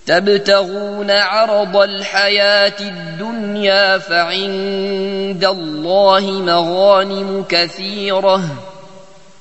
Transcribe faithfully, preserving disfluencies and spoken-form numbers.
تبتغون عرض الحياة الدنيا فعند الله مغانم كثيرة